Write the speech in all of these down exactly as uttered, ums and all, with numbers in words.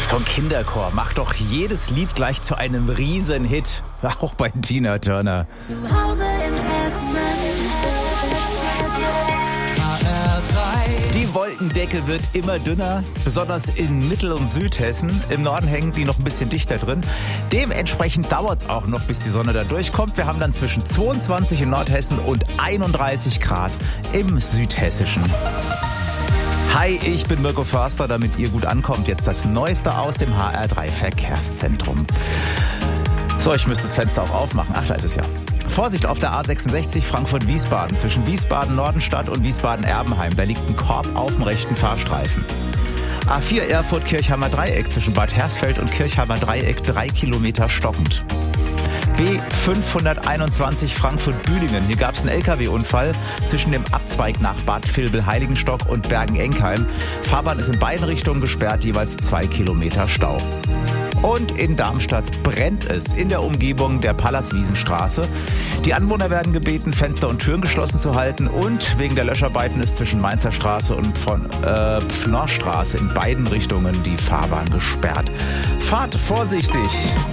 So ein Kinderchor macht doch jedes Lied gleich zu einem Riesenhit. Auch bei Tina Turner. Zu Hause in Hessen. Die Wolkendecke wird immer dünner, besonders in Mittel- und Südhessen. Im Norden hängen die noch ein bisschen dichter drin. Dementsprechend dauert es auch noch, bis die Sonne da durchkommt. Wir haben dann zwischen zweiundzwanzig in Nordhessen und einunddreißig Grad im Südhessischen. Hi, ich bin Mirko Förster, damit ihr gut ankommt. Jetzt das Neueste aus dem H R drei Verkehrszentrum. So, ich müsste das Fenster auch aufmachen. Ach, da ist es ja. Vorsicht auf der A sechsundsechzig Frankfurt-Wiesbaden zwischen Wiesbaden-Nordenstadt und Wiesbaden-Erbenheim. Da liegt ein Korb auf dem rechten Fahrstreifen. A vier Erfurt-Kirchheimer Dreieck zwischen Bad Hersfeld und Kirchheimer Dreieck drei Kilometer stockend. B fünfhunderteinundzwanzig Frankfurt-Büdingen. Hier gab es einen L K W-Unfall zwischen dem Abzweig nach Bad Vilbel-Heiligenstock und Bergen-Enkheim. Fahrbahn ist in beiden Richtungen gesperrt, jeweils zwei Kilometer Stau. Und in Darmstadt brennt es in der Umgebung der Pallaswiesenstraße. Die Anwohner werden gebeten, Fenster und Türen geschlossen zu halten. Und wegen der Löscharbeiten ist zwischen Mainzer Straße und von äh, Pfnorrstraße in beiden Richtungen die Fahrbahn gesperrt. Fahrt vorsichtig!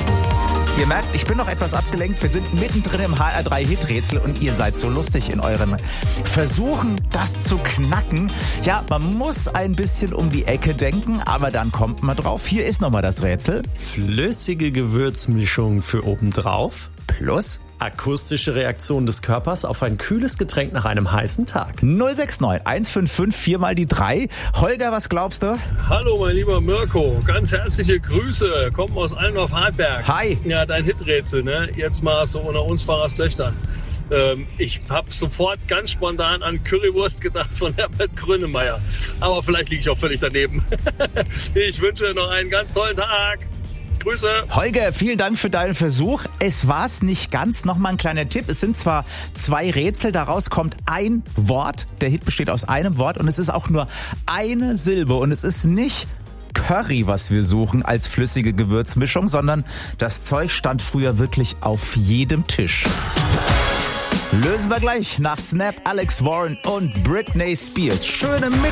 Ihr merkt, ich bin noch etwas abgelenkt. Wir sind mittendrin im H R drei Hiträtsel und ihr seid so lustig in euren Versuchen, das zu knacken. Ja, man muss ein bisschen um die Ecke denken, aber dann kommt man drauf. Hier ist nochmal das Rätsel. Flüssige Gewürzmischung für obendrauf. Plus akustische Reaktion des Körpers auf ein kühles Getränk nach einem heißen Tag. null sechs neun eins fünf fünf vier mal die drei. Holger, was glaubst du? Hallo, mein lieber Mirko. Ganz herzliche Grüße. Kommen aus Allendorf-Hartberg. Hi. Ja, dein Hiträtsel, ne? Jetzt mal so unter uns Pfarrerstöchtern. Ähm, ich habe sofort ganz spontan an Currywurst gedacht von Herbert Grönemeyer. Aber vielleicht liege ich auch völlig daneben. Ich wünsche noch einen ganz tollen Tag. Grüße. Holger, vielen Dank für deinen Versuch. Es war's nicht ganz. Nochmal ein kleiner Tipp. Es sind zwar zwei Rätsel, daraus kommt ein Wort. Der Hit besteht aus einem Wort und es ist auch nur eine Silbe. Und es ist nicht Curry, was wir suchen als flüssige Gewürzmischung, sondern das Zeug stand früher wirklich auf jedem Tisch. Lösen wir gleich nach Snap, Alex Warren und Britney Spears. Schöne Mittag.